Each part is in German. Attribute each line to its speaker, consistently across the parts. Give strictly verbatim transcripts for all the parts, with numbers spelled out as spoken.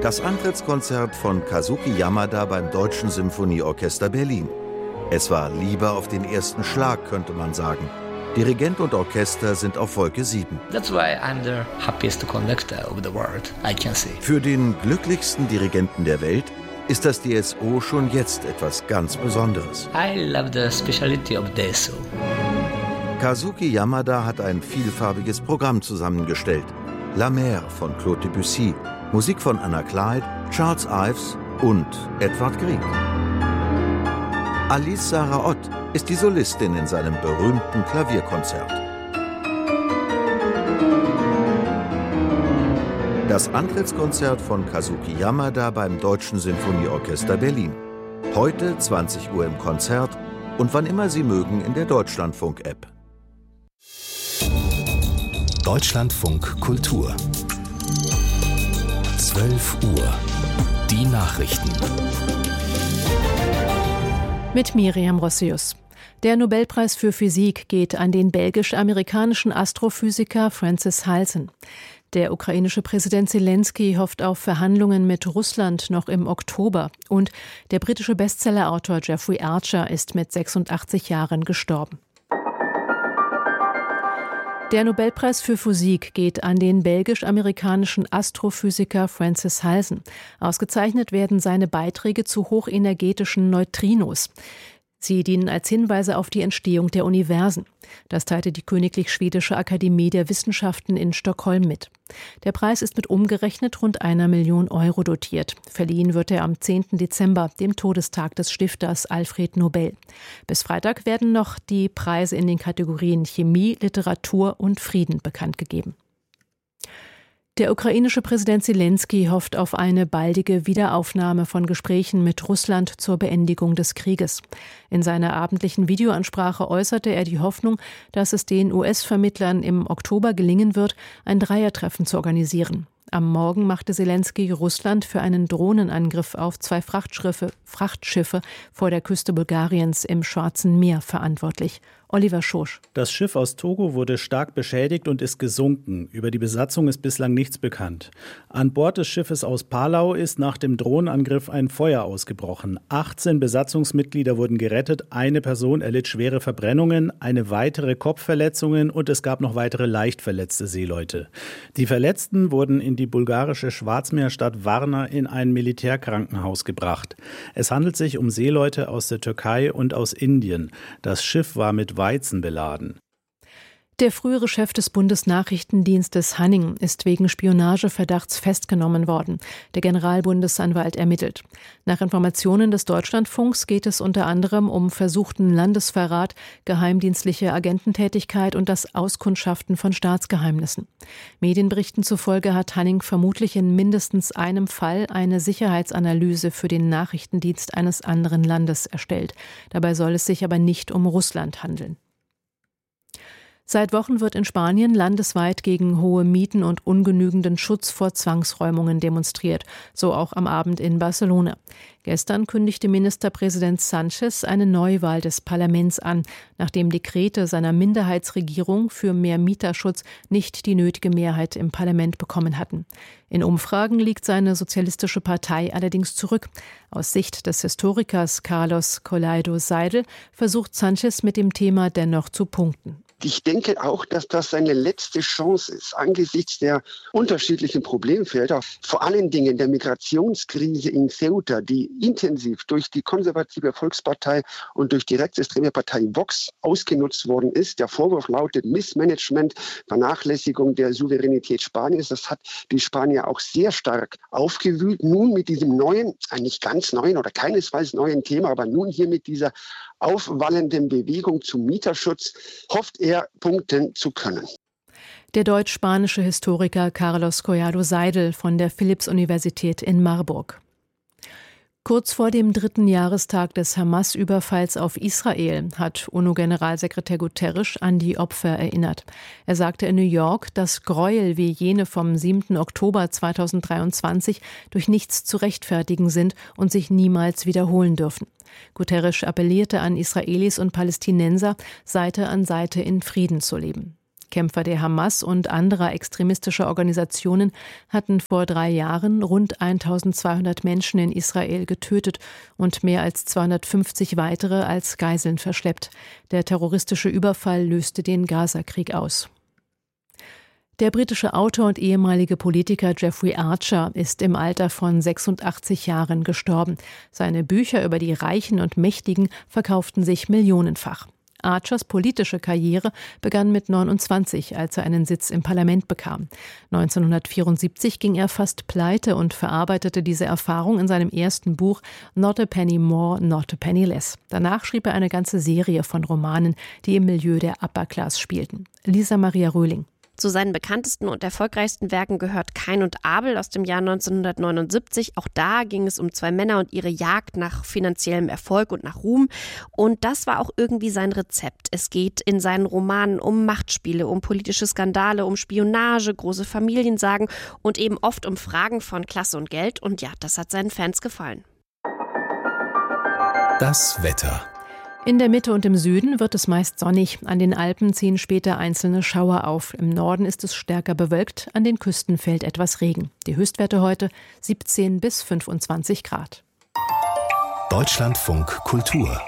Speaker 1: Das Antrittskonzert von Kazuki Yamada beim Deutschen Symphonieorchester Berlin. Es war Liebe auf den ersten Schlag, könnte man sagen. Dirigent und Orchester sind auf Wolke sieben.
Speaker 2: That's why I'm the happiest conductor of the world, I can say.
Speaker 1: Für den glücklichsten Dirigenten der Welt ist das D S O schon jetzt etwas ganz Besonderes.
Speaker 2: I love the speciality of D S O.
Speaker 1: Kazuki Yamada hat ein vielfarbiges Programm zusammengestellt. La Mer von Claude Debussy, Musik von Anna Clyde, Charles Ives und Edvard Grieg. Alice Sarah Ott ist die Solistin in seinem berühmten Klavierkonzert. Das Antrittskonzert von Kazuki Yamada beim Deutschen Symphonieorchester Berlin. Heute zwanzig Uhr im Konzert und wann immer Sie mögen in der Deutschlandfunk-App.
Speaker 3: Deutschlandfunk Kultur. zwölf Uhr. Die Nachrichten.
Speaker 4: Mit Miriam Rossius. Der Nobelpreis für Physik geht an den belgisch-amerikanischen Astrophysiker Francis Halsen. Der ukrainische Präsident Zelensky hofft auf Verhandlungen mit Russland noch im Oktober. Und der britische Bestsellerautor Jeffrey Archer ist mit sechsundachtzig Jahren gestorben. Der Nobelpreis für Physik geht an den belgisch-amerikanischen Astrophysiker Francis Halsen. Ausgezeichnet werden seine Beiträge zu hochenergetischen Neutrinos. Sie dienen als Hinweise auf die Entstehung der Universen. Das teilte die Königlich Schwedische Akademie der Wissenschaften in Stockholm mit. Der Preis ist mit umgerechnet rund einer Million Euro dotiert. Verliehen wird er am zehnten Dezember, dem Todestag des Stifters Alfred Nobel. Bis Freitag werden noch die Preise in den Kategorien Chemie, Literatur und Frieden bekannt gegeben. Der ukrainische Präsident Zelensky hofft auf eine baldige Wiederaufnahme von Gesprächen mit Russland zur Beendigung des Krieges. In seiner abendlichen Videoansprache äußerte er die Hoffnung, dass es den U S-Vermittlern im Oktober gelingen wird, ein Dreiertreffen zu organisieren. Am Morgen machte Zelensky Russland für einen Drohnenangriff auf zwei Frachtschiffe, Frachtschiffe vor der Küste Bulgariens im Schwarzen Meer verantwortlich. Oliver Schosch.
Speaker 5: Das Schiff aus Togo wurde stark beschädigt und ist gesunken. Über die Besatzung ist bislang nichts bekannt. An Bord des Schiffes aus Palau ist nach dem Drohnenangriff ein Feuer ausgebrochen. achtzehn Besatzungsmitglieder wurden gerettet, eine Person erlitt schwere Verbrennungen, eine weitere Kopfverletzungen und es gab noch weitere leicht verletzte Seeleute. Die Verletzten wurden in die bulgarische Schwarzmeerstadt Varna in ein Militärkrankenhaus gebracht. Es handelt sich um Seeleute aus der Türkei und aus Indien. Das Schiff war mit Weizen beladen.
Speaker 4: Der frühere Chef des Bundesnachrichtendienstes Hanning ist wegen Spionageverdachts festgenommen worden. Der Generalbundesanwalt ermittelt. Nach Informationen des Deutschlandfunks geht es unter anderem um versuchten Landesverrat, geheimdienstliche Agententätigkeit und das Auskundschaften von Staatsgeheimnissen. Medienberichten zufolge hat Hanning vermutlich in mindestens einem Fall eine Sicherheitsanalyse für den Nachrichtendienst eines anderen Landes erstellt. Dabei soll es sich aber nicht um Russland handeln. Seit Wochen wird in Spanien landesweit gegen hohe Mieten und ungenügenden Schutz vor Zwangsräumungen demonstriert, so auch am Abend in Barcelona. Gestern kündigte Ministerpräsident Sánchez eine Neuwahl des Parlaments an, nachdem Dekrete seiner Minderheitsregierung für mehr Mieterschutz nicht die nötige Mehrheit im Parlament bekommen hatten. In Umfragen liegt seine sozialistische Partei allerdings zurück. Aus Sicht des Historikers Carlos Collado Seidel versucht Sánchez mit dem Thema dennoch zu punkten.
Speaker 6: Ich denke auch, dass das seine letzte Chance ist, angesichts der unterschiedlichen Problemfelder, vor allen Dingen der Migrationskrise in Ceuta, die intensiv durch die konservative Volkspartei und durch die rechtsextreme Partei Vox ausgenutzt worden ist. Der Vorwurf lautet Missmanagement, Vernachlässigung der Souveränität Spaniens. Das hat die Spanier auch sehr stark aufgewühlt. Nun mit diesem neuen, nicht ganz neuen oder keinesfalls neuen Thema, aber nun hier mit dieser aufwallenden Bewegung zum Mieterschutz hofft er, punkten zu können.
Speaker 4: Der deutsch-spanische Historiker Carlos Collado Seidel von der Philipps-Universität in Marburg. Kurz vor dem dritten Jahrestag des Hamas-Überfalls auf Israel hat UNO-Generalsekretär Guterres an die Opfer erinnert. Er sagte in New York, dass Gräuel wie jene vom siebten Oktober zweitausenddreiundzwanzig durch nichts zu rechtfertigen sind und sich niemals wiederholen dürfen. Guterres appellierte an Israelis und Palästinenser, Seite an Seite in Frieden zu leben. Kämpfer der Hamas und anderer extremistischer Organisationen hatten vor drei Jahren rund eintausendzweihundert Menschen in Israel getötet und mehr als zweihundertfünfzig weitere als Geiseln verschleppt. Der terroristische Überfall löste den Gaza-Krieg aus. Der britische Autor und ehemalige Politiker Jeffrey Archer ist im Alter von sechsundachtzig Jahren gestorben. Seine Bücher über die Reichen und Mächtigen verkauften sich millionenfach. Archers politische Karriere begann mit neunundzwanzig, als er einen Sitz im Parlament bekam. neunzehnhundertvierundsiebzig ging er fast pleite und verarbeitete diese Erfahrung in seinem ersten Buch Not a Penny More, Not a Penny Less. Danach schrieb er eine ganze Serie von Romanen, die im Milieu der Upper Class spielten. Lisa Maria Röhling.
Speaker 7: Zu seinen bekanntesten und erfolgreichsten Werken gehört Kain und Abel aus dem Jahr neunzehnhundertneunundsiebzig. Auch da ging es um zwei Männer und ihre Jagd nach finanziellem Erfolg und nach Ruhm. Und das war auch irgendwie sein Rezept. Es geht in seinen Romanen um Machtspiele, um politische Skandale, um Spionage, große Familiensagen und eben oft um Fragen von Klasse und Geld. Und ja, das hat seinen Fans gefallen.
Speaker 3: Das Wetter.
Speaker 4: In der Mitte und im Süden wird es meist sonnig. An den Alpen ziehen später einzelne Schauer auf. Im Norden ist es stärker bewölkt, an den Küsten fällt etwas Regen. Die Höchstwerte heute siebzehn bis fünfundzwanzig Grad.
Speaker 3: Deutschlandfunk Kultur.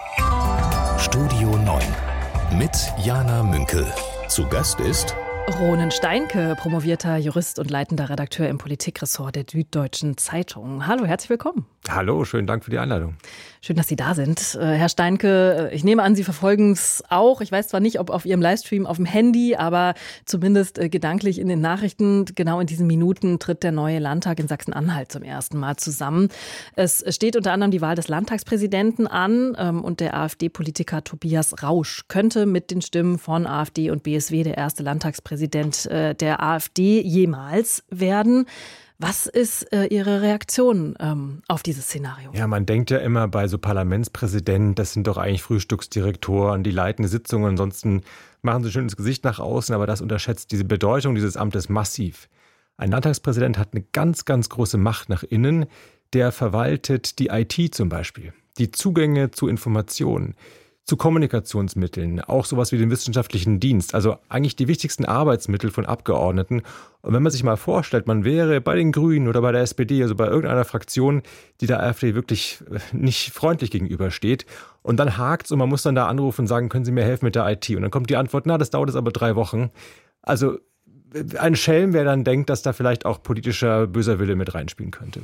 Speaker 3: Studio neun mit Jana Münkel. Zu Gast ist
Speaker 8: Ronen Steinke, promovierter Jurist und leitender Redakteur im Politikressort der Süddeutschen Zeitung. Hallo, herzlich willkommen.
Speaker 9: Hallo, schönen Dank für die Einladung.
Speaker 8: Schön, dass Sie da sind. Herr Steinke, ich nehme an, Sie verfolgen es auch. Ich weiß zwar nicht, ob auf Ihrem Livestream auf dem Handy, aber zumindest gedanklich in den Nachrichten. Genau in diesen Minuten tritt der neue Landtag in Sachsen-Anhalt zum ersten Mal zusammen. Es steht unter anderem die Wahl des Landtagspräsidenten an und der AfD-Politiker Tobias Rausch könnte mit den Stimmen von AfD und B S W der erste Landtagspräsident der AfD jemals werden. Was ist äh, Ihre Reaktion ähm, auf dieses Szenario?
Speaker 9: Ja, man denkt ja immer bei so Parlamentspräsidenten, das sind doch eigentlich Frühstücksdirektoren, die leiten Sitzungen, ansonsten machen sie schön das Gesicht nach außen, aber das unterschätzt diese Bedeutung dieses Amtes massiv. Ein Landtagspräsident hat eine ganz, ganz große Macht nach innen, der verwaltet die I T zum Beispiel, die Zugänge zu Informationen, zu Kommunikationsmitteln, auch sowas wie den wissenschaftlichen Dienst, also eigentlich die wichtigsten Arbeitsmittel von Abgeordneten. Und wenn man sich mal vorstellt, man wäre bei den Grünen oder bei der S P D, also bei irgendeiner Fraktion, die der AfD wirklich nicht freundlich gegenübersteht, und dann hakt's und man muss dann da anrufen und sagen, können Sie mir helfen mit der I T? Und dann kommt die Antwort, na, das dauert jetzt aber drei Wochen. Also ein Schelm, wer dann denkt, dass da vielleicht auch politischer böser Wille mit reinspielen könnte.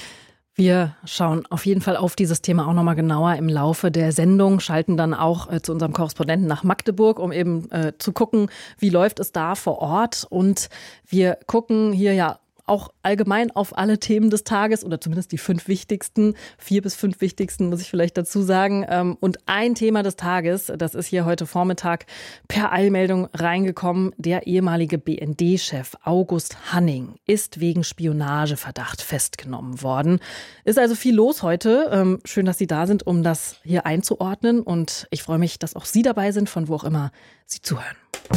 Speaker 8: Wir schauen auf jeden Fall auf dieses Thema auch nochmal genauer im Laufe der Sendung, schalten dann auch äh, zu unserem Korrespondenten nach Magdeburg, um eben äh, zu gucken, wie läuft es da vor Ort. Und wir gucken hier ja auch allgemein auf alle Themen des Tages oder zumindest die fünf wichtigsten, vier bis fünf wichtigsten, muss ich vielleicht dazu sagen. Und ein Thema des Tages, das ist hier heute Vormittag per Eilmeldung reingekommen. Der ehemalige B N D-Chef August Hanning ist wegen Spionageverdacht festgenommen worden. Ist also viel los heute. Schön, dass Sie da sind, um das hier einzuordnen. Und ich freue mich, dass auch Sie dabei sind, von wo auch immer Sie zuhören.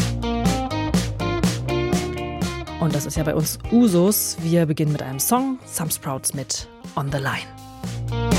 Speaker 8: Und das ist ja bei uns Usus. Wir beginnen mit einem Song, Some Sprouts mit On the Line.